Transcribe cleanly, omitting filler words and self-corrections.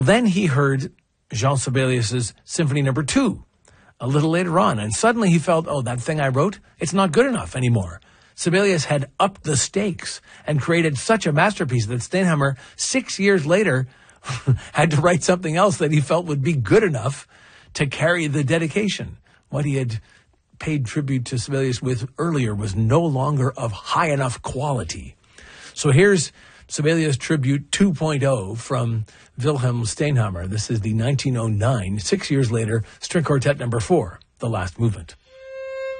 Then he heard Jean Sibelius's Symphony No. 2 a little later on, and suddenly he felt, oh, that thing I wrote, it's not good enough anymore. Sibelius had upped the stakes and created such a masterpiece that Steinhammer, 6 years later, had to write something else that he felt would be good enough to carry the dedication. What he had paid tribute to Sibelius with earlier was no longer of high enough quality. So here's Sibelius Tribute 2.0 from Wilhelm Steinhammer. This is the 1909, 6 years later, String Quartet No. 4, the last movement.